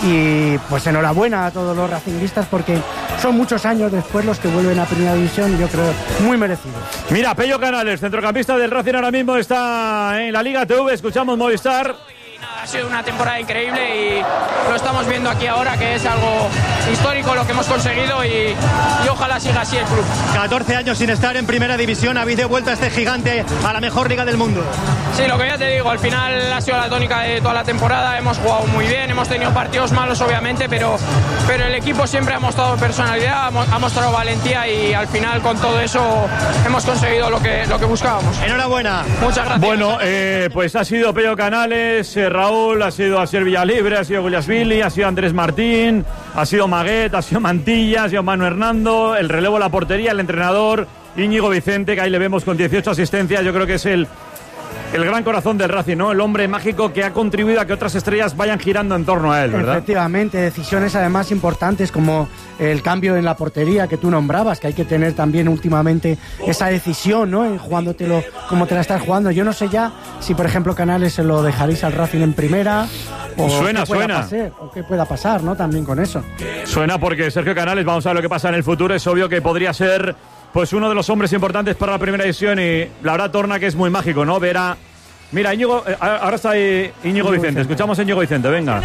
y pues enhorabuena a todos los racinguistas porque son muchos años después los que vuelven a primera división y yo creo muy merecido. Mira, Pello Canales, centrocampista del Racing, ahora mismo está en la Liga T V, escuchamos Movistar. Ha sido una temporada increíble y lo estamos viendo aquí ahora, que es algo histórico lo que hemos conseguido, y, y ojalá siga así el club. catorce años sin estar en primera división, habéis devuelto a este gigante a la mejor liga del mundo. Sí, lo que ya te digo, al final ha sido la tónica de toda la temporada, hemos jugado muy bien, hemos tenido partidos malos obviamente, pero, pero el equipo siempre ha mostrado personalidad, ha mostrado valentía y al final con todo eso hemos conseguido lo que, lo que buscábamos. Enhorabuena. Muchas gracias. Bueno, eh, pues ha sido Pello Canales, eh, Raúl, ha sido Asier Villalibre, ha sido Gugliasvili, ha sido Andrés Martín, ha sido Maguet, ha sido Mantilla, ha sido Manu Hernando, el relevo, la portería, el entrenador Íñigo Vicente, que ahí le vemos con dieciocho asistencias. Yo creo que es el, el gran corazón del Racing, ¿no? El hombre mágico que ha contribuido a que otras estrellas vayan girando en torno a él, ¿verdad? Efectivamente, decisiones además importantes como el cambio en la portería que tú nombrabas, que hay que tener también últimamente esa decisión, ¿no? En jugándotelo como te la estás jugando. Yo no sé ya si, por ejemplo, Canales se lo dejaréis al Racing en primera o suena, qué pueda suena. pasar, o qué pueda pasar, ¿no? También con eso. Suena porque Sergio Canales, vamos a ver lo que pasa en el futuro, es obvio que podría ser pues uno de los hombres importantes para la primera división, y la verdad torna que es muy mágico, ¿no? Ver a... Mira, Íñigo, eh, ahora está ahí Íñigo Vicente, escuchamos a Íñigo Vicente, venga.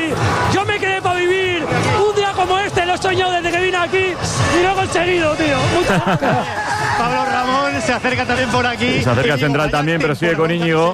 Yo me quedé para vivir un día como este, lo he soñado desde que vine aquí y lo he conseguido, tío. Muchas gracias. Pablo Ramón se acerca también por aquí. Se acerca Central también, pero sigue con Íñigo.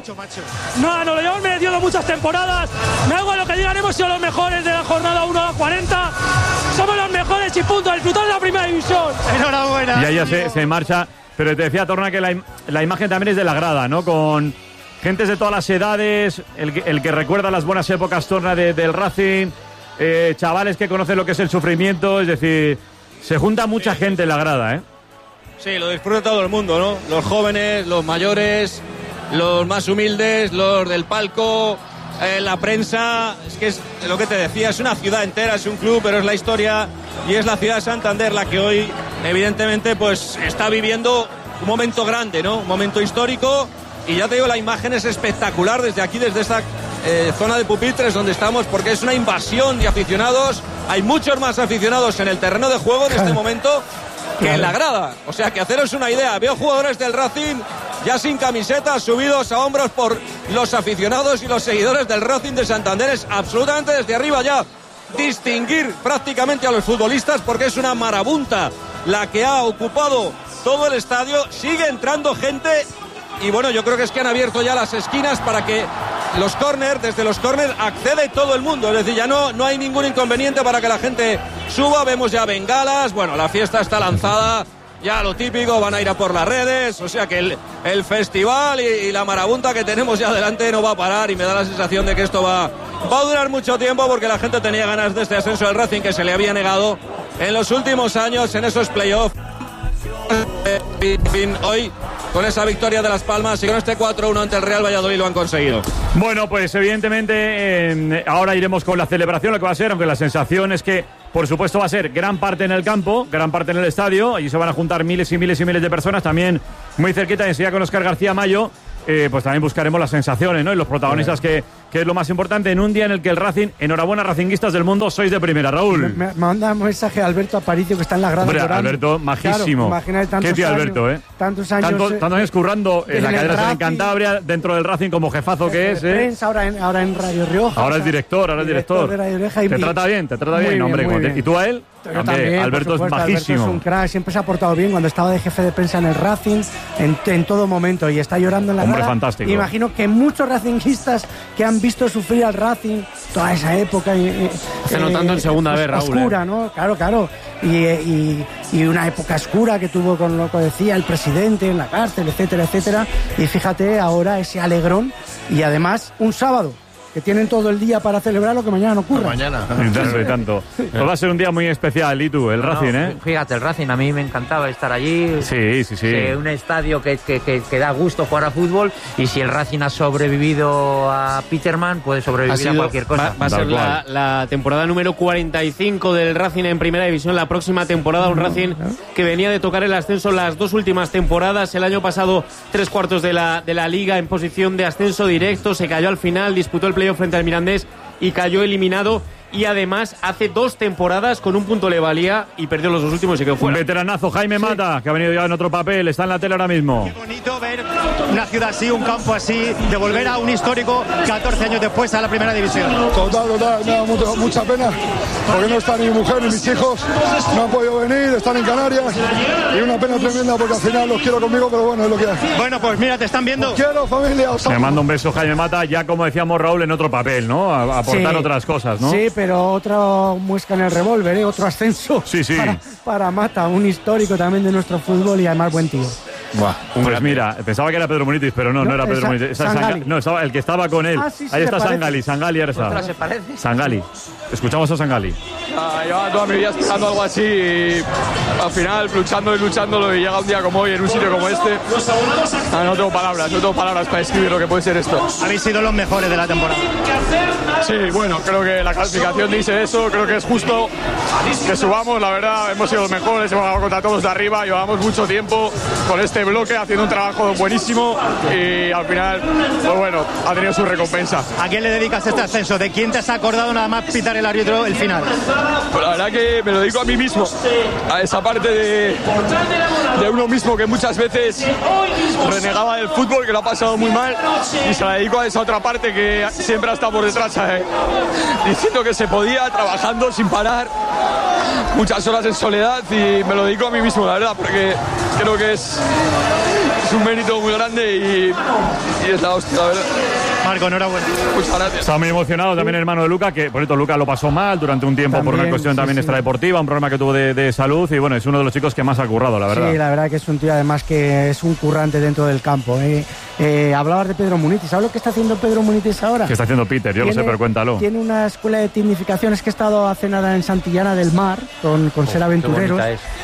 No, nos lo llevamos merecido muchas temporadas. Me hago lo que digan, hemos sido los mejores de la jornada uno a cuarenta. Somos los mejores y punto, a disfrutar de la primera división. Enhorabuena. Y ahí ya se, se marcha, pero te decía Torna que la, la imagen también es de la grada, ¿no? Con gentes de todas las edades, el, el que recuerda las buenas épocas, Torna, de, del Racing, eh, chavales que conocen lo que es el sufrimiento, es decir, se junta mucha gente en la grada, ¿eh? Sí, lo disfruta todo el mundo, ¿no? Los jóvenes, los mayores, los más humildes, los del palco. eh, la prensa, es que es lo que te decía, es una ciudad entera, es un club, pero es la historia y es la ciudad de Santander la que hoy, evidentemente, pues está viviendo un momento grande, ¿no? Un momento histórico. Y ya te digo, la imagen es espectacular desde aquí, desde esta eh, zona de pupitres donde estamos, porque es una invasión de aficionados. Hay muchos más aficionados en el terreno de juego en este momento que en la grada. O sea, que haceros una idea, veo jugadores del Racing ya sin camisetas, subidos a hombros por los aficionados y los seguidores del Racing de Santander. Es absolutamente desde arriba ya distinguir prácticamente a los futbolistas, porque es una marabunta la que ha ocupado todo el estadio. Sigue entrando gente. Y bueno, yo creo que es que han abierto ya las esquinas para que los córner, desde los córner accede todo el mundo. Es decir, ya no, no hay ningún inconveniente para que la gente suba. Vemos ya bengalas. Bueno, la fiesta está lanzada. Ya lo típico, van a ir a por las redes. O sea que el, el festival y, y la marabunta que tenemos ya adelante no va a parar. Y me da la sensación de que esto va, va a durar mucho tiempo, porque la gente tenía ganas de este ascenso del Racing que se le había negado en los últimos años en esos playoffs. En fin, hoy con esa victoria de Las Palmas y con este cuatro uno ante el Real Valladolid lo han conseguido. Bueno, pues evidentemente eh, ahora iremos con la celebración, lo que va a ser, aunque la sensación es que por supuesto va a ser gran parte en el campo, gran parte en el estadio. Allí se van a juntar miles y miles y miles de personas, también muy cerquita, y enseguida con Óscar García Mayo. Eh, pues también buscaremos las sensaciones, ¿no? Y los protagonistas, que, que es lo más importante en un día en el que el Racing, enhorabuena racinguistas del mundo, sois de primera, Raúl. Me, me manda un mensaje a Alberto Aparicio, que está en la grada. Hombre, llorando. Alberto, majísimo. Claro, imagínate tantos Qué tío años, Alberto, ¿eh? Tantos años. Tanto, eh, tantos años currando en la el cadena Racing, en Cantabria, dentro del Racing como jefazo que es, ¿eh? Prensa, ahora, en, ahora en Radio Rioja. Ahora es director, ahora es director. de Radio Rioja y te y, trata bien, te trata bien, bien, hombre. muy Te, bien. ¿Y tú a él? Yo Hombre, también, Alberto es supuesto, majísimo. Alberto es un crack, siempre se ha portado bien cuando estaba de jefe de prensa en el Racing, en, en todo momento, y está llorando en la Hombre, grada. fantástico. Imagino que muchos racinguistas que han visto sufrir al Racing toda esa época. Eh, Se notando en segunda vez, Raúl. Oscura, ¿no? Claro, claro. Y, y, y una época oscura que tuvo con lo que decía el presidente en la cárcel, etcétera, etcétera. Y fíjate ahora ese alegrón, y además un sábado, que tienen todo el día para celebrar lo que mañana no ocurra. Mañana. Y tanto, y tanto. Pues va a ser un día muy especial, y tú, el No, Racing, no, ¿eh? Fíjate, el Racing, a mí me encantaba estar allí. Sí, sí, sí. Eh, un estadio que, que, que, que da gusto jugar a fútbol, y si el Racing ha sobrevivido a Peterman, puede sobrevivir sido, a cualquier cosa. Va, va a ser la, la temporada número cuarenta y cinco del Racing en Primera División. La próxima temporada, un Racing que venía de tocar el ascenso las dos últimas temporadas. El año pasado, tres cuartos de la, de la Liga en posición de ascenso directo. Se cayó al final, disputó el playoff frente al Mirandés y cayó eliminado. Y además hace dos temporadas con un punto le valía y perdió los dos últimos y se quedó fuera. Un veteranazo, Jaime Mata, que ha venido ya en otro papel, está en la tele ahora mismo. Qué bonito ver una ciudad así, un campo así, de volver a un histórico catorce años después a la primera división. Total, total, me da mucho- mucha pena, porque no está ni mi mujer ni mis hijos, no han podido venir, están en Canarias, y una pena tremenda porque al final los quiero conmigo, pero bueno, es lo que hay. Bueno, pues mira, te están viendo. Os quiero, familia, os Me manda un beso, Jaime Mata, ya como decíamos, Raúl, en otro papel, ¿no? A, a aportar Sí. otras cosas, ¿no? Sí, pero otra muesca en el revólver, ¿eh? Otro ascenso Sí, sí. Para, para Mata, un histórico también de nuestro fútbol y además buen tío. Buah, pues mira, pensaba que era Pedro Munitis, pero no, no, No, era Pedro esa- Munitis. Esa es Sangali. Sanga- no, estaba el que estaba con él. Ah, sí, sí, Ahí se está parece. Sangali, Sangali era esa. Ostras, ¿se parece? Sangali. Escuchamos a Sangali. Ah, llevaba toda mi vida esperando algo así y al final luchando y luchándolo, y llega un día como hoy en un sitio como este. Ah, no tengo palabras, no tengo palabras para describir lo que puede ser esto. Habéis sido los mejores de la temporada. Sí, bueno, creo que la clasificación dice eso, creo que es justo que subamos, la verdad, hemos sido los mejores, hemos jugado contra todos de arriba, llevamos mucho tiempo con este bloque haciendo un trabajo buenísimo y al final, pues bueno, ha tenido su recompensa. ¿A quién le dedicas este ascenso? ¿De quién te has acordado nada más pitar el árbitro el final? Pues la verdad que me lo dedico a mí mismo, a esa parte de, de uno mismo que muchas veces renegaba del fútbol, que lo ha pasado muy mal, y se la dedico a esa otra parte que siempre ha estado por detrás, ¿eh? Diciendo que se podía, trabajando sin parar, muchas horas en soledad, y me lo dedico a mí mismo, la verdad, porque creo que es, es un mérito muy grande y, y es la hostia, la verdad. Marco, enhorabuena. Muchas gracias. Está muy emocionado también el hermano de Luca, que por cierto Luca lo pasó mal durante un tiempo por una También, cuestión sí, también sí. extradeportiva, un problema que tuvo de, de salud, y bueno, es uno de los chicos que más ha currado, la verdad. Sí, la verdad que es un tío además que es un currante dentro del campo, ¿eh? Eh, hablabas de Pedro Munitis. ¿Sabes lo que está haciendo Pedro Munitis ahora? ¿Qué está haciendo Peter? Yo lo sé, pero cuéntalo. Tiene una escuela de tecnificación. Es que he estado hace nada en Santillana del Mar con, con oh, Ser Aventureros.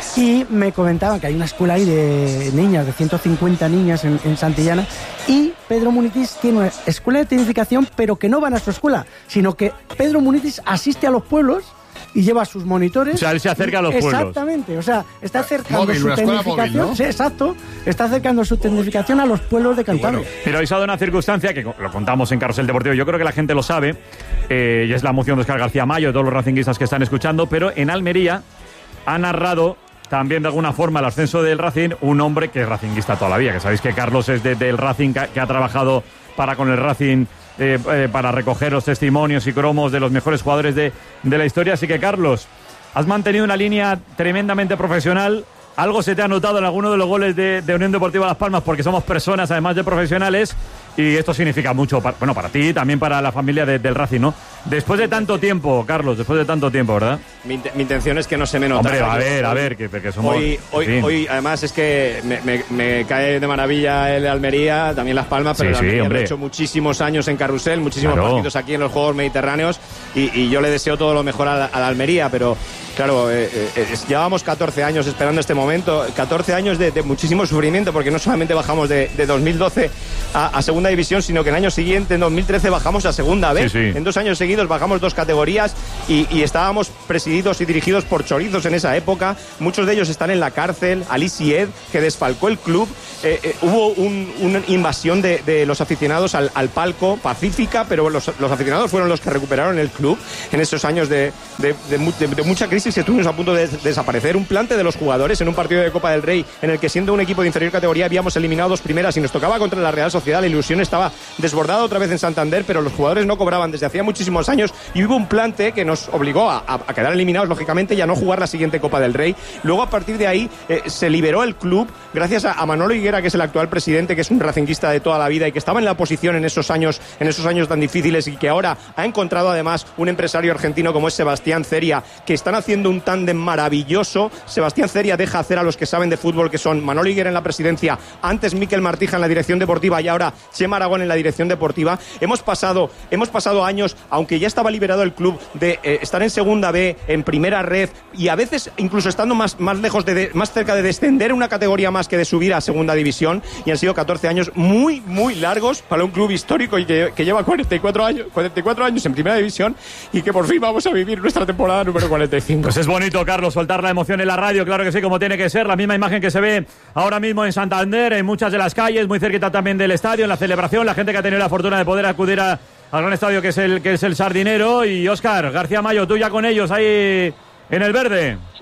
Y me comentaban que hay una escuela ahí de niñas, de ciento cincuenta niñas en, en Santillana. Y Pedro Munitis tiene una escuela de tecnificación, pero que no van a su escuela, sino que Pedro Munitis asiste a los pueblos y lleva sus monitores. O sea, él se acerca a los pueblos. Exactamente, o sea, está acercando móvil, su tecnificación. Móvil, ¿no? Sí, exacto. Está acercando su tecnificación a los pueblos de Cantabria. Bueno, pero hoy se ha dado una circunstancia que lo contamos en Carrusel Deportivo. Yo creo que la gente lo sabe, eh, y es la emoción de Óscar García Mayo, de todos los racinguistas que están escuchando, pero en Almería ha narrado también de alguna forma el ascenso del Racing un hombre que es racinguista toda la vida, que sabéis que Carlos es de, del Racing, que, que ha trabajado para con el Racing eh, eh, para recoger los testimonios y cromos de los mejores jugadores de, de la historia. Así que, Carlos, has mantenido una línea tremendamente profesional. Algo se te ha notado en alguno de los goles de, de Unión Deportiva Las Palmas, porque somos personas además de profesionales, y esto significa mucho, para, bueno, para ti y también para la familia de, del Racing, ¿no? Después de tanto tiempo, Carlos, después de tanto tiempo, ¿verdad? Mi, mi intención es que no se me nota. Hombre, a ver, a ver, que, que somos... Hoy, hoy, en fin. hoy, además, es que me, me, me cae de maravilla el Almería, también Las Palmas, pero sí, el Almería sí, ha hecho muchísimos años en Carrusel, muchísimos claro. partidos aquí en los Juegos Mediterráneos, y, y yo le deseo todo lo mejor a la, a la Almería, pero claro, eh, eh, llevábamos catorce años esperando este momento, catorce años de, de muchísimo sufrimiento, porque no solamente bajamos de, de dos mil doce a, a Segunda División, sino que el año siguiente, en dos mil trece, bajamos a Segunda B. Sí, sí. En dos años seguidos bajamos dos categorías y, y estábamos presididos y dirigidos por chorizos en esa época. Muchos de ellos están en la cárcel. Ali Sied, que desfalcó el club. Eh, eh, hubo un, una invasión de, de los aficionados al, al palco, pacífica, pero los, los aficionados fueron los que recuperaron el club en esos años de, de, de, de, de mucha crisis. Estuvimos a punto de, de desaparecer. Un plante de los jugadores en un partido de Copa del Rey en el que, siendo un equipo de inferior categoría, habíamos eliminado dos primeras y nos tocaba contra la Real Sociedad. La ilusión estaba desbordada otra vez en Santander, pero los jugadores no cobraban desde hacía muchísimos años y hubo un plante que nos obligó a, a, a quedar eliminados, lógicamente, y a no jugar la siguiente Copa del Rey. Luego, a partir de ahí, eh, se liberó el club gracias a, a Manolo Higuera, que es el actual presidente, que es un racinguista de toda la vida y que estaba en la oposición en esos años, en esos años tan difíciles, y que ahora ha encontrado además un empresario argentino como es Sebastián Ceria, que están haciendo un tándem maravilloso. Sebastián Ceria deja hacer a los que saben de fútbol, que son Manolo Higuera en la presidencia, antes Miquel Martija en la dirección deportiva y ahora Chema Aragón en la dirección deportiva. Hemos pasado, hemos pasado años, aunque ya estaba liberado el club, de eh, estar en Segunda B, en Primera Red, y a veces incluso estando más, más lejos de, de, más cerca de descender una categoría más que de subir a Segunda División, y han sido catorce años muy, muy largos para un club histórico y que, que lleva cuarenta y cuatro años, cuarenta y cuatro años en Primera División, y que por fin vamos a vivir nuestra temporada número cuarenta y cinco. Pues es bonito, Carlos, soltar la emoción en la radio, claro que sí, como tiene que ser. La misma imagen que se ve ahora mismo en Santander, en muchas de las calles, muy cerquita también del estadio, en la celebración, la gente que ha tenido la fortuna de poder acudir a, al gran estadio que es el que es el Sardinero. Y Óscar García Mayo, tú ya con ellos ahí en el verde. Sí.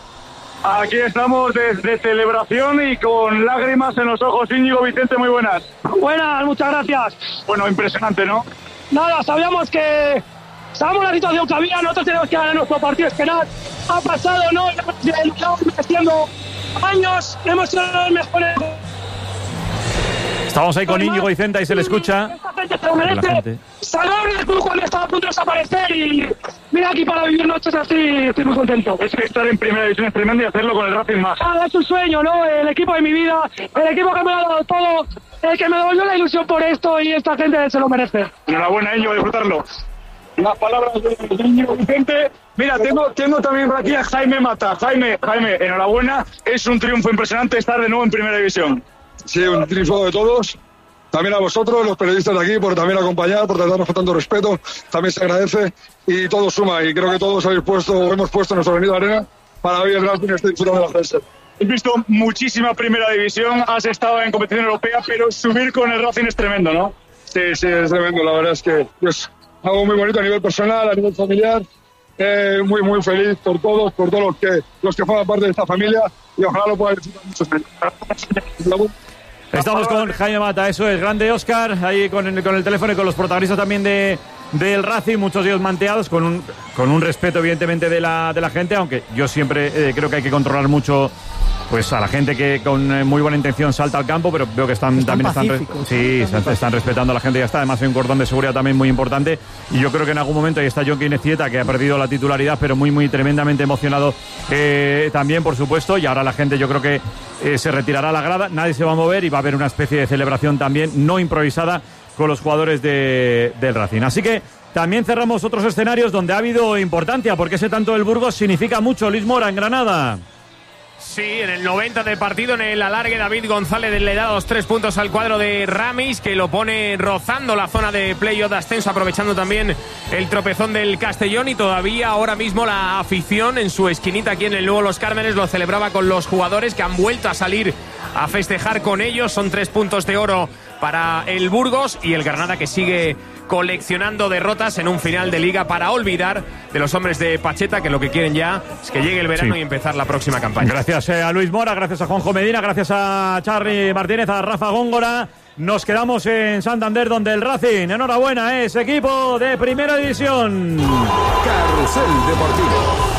Aquí estamos de, de celebración y con lágrimas en los ojos. Íñigo, Vicente, muy buenas. Buenas, muchas gracias. Bueno, impresionante, ¿no? Nada, sabíamos que... Sabemos la situación que había, nosotros tenemos que ganar nuestro partido, esperar. Ha pasado, ¿no? Estamos haciendo años, hemos sido los mejores. Estamos ahí con Íñigo Vicente y se le escucha. Esta gente se lo merece. Salvar el club cuando estaba a punto de desaparecer y mira aquí para vivir noches así, estoy muy contento. Es que estar en Primera División es tremendo y hacerlo con el Racing más. Ah, es un sueño, ¿no? El equipo de mi vida, el equipo que me ha dado todo, el que me devolvió la ilusión por esto, y esta gente se lo merece. Enhorabuena, Íñigo, disfrutarlo. Las palabras de Íñigo Vicente. Mira, tengo, tengo también por aquí a Jaime Mata. Jaime, Jaime, enhorabuena. Es un triunfo impresionante estar de nuevo en Primera División. Sí, un triunfo de todos. También a vosotros, los periodistas de aquí, por también acompañar, por tratarnos con tanto respeto. También se agradece y todo suma. Y creo que todos habéis puesto, hemos puesto nuestro venido de arena para hoy el Racing esté disfrutando de la G S. Has visto muchísima Primera División, has estado en competición europea, pero subir con el Racing es tremendo, ¿no? Sí, sí, es tremendo. La verdad es que es algo muy bonito a nivel personal, a nivel familiar. Eh, muy, muy feliz por todos, por todos los que, los que forman parte de esta familia, y ojalá lo puedan disfrutar muchos. Estamos con Jaime Mata, eso es, grande Óscar, ahí con el, con el teléfono y con los protagonistas también de, del Racing, muchos de ellos manteados, con un, con un respeto evidentemente de la, de la gente, aunque yo siempre eh, creo que hay que controlar mucho pues a la gente que con eh, muy buena intención salta al campo, pero veo que están, están también están, re- sí, están, están respetando a la gente, ya está. Además hay un cordón de seguridad también muy importante, y yo creo que en algún momento ahí está John Quinecieta, que ha perdido la titularidad, pero muy muy tremendamente emocionado eh, también, por supuesto, y ahora la gente yo creo que eh, se retirará a la grada, nadie se va a mover y va a haber una especie de celebración también no improvisada con los jugadores de, del Racing. Así que también cerramos otros escenarios donde ha habido importancia, porque ese tanto del Burgos significa mucho. Luis Mora, en Granada. Sí, en el noventa del partido, en el alargue, David González le da los tres puntos al cuadro de Ramis, que lo pone rozando la zona de playoff de ascenso, aprovechando también el tropezón del Castellón, y todavía ahora mismo la afición en su esquinita aquí en el nuevo Los Cármenes lo celebraba con los jugadores, que han vuelto a salir a festejar con ellos. Son tres puntos de oro para el Burgos, y el Granada, que sigue coleccionando derrotas en un final de liga para olvidar de los hombres de Pacheta, que lo que quieren ya es que llegue el verano sí. y empezar la próxima campaña. Gracias a Luis Mora, gracias a Juanjo Medina, gracias a Charly Martínez, a Rafa Góngora. Nos quedamos en Santander, donde el Racing, enhorabuena, es equipo de primera división. Carrusel Deportivo.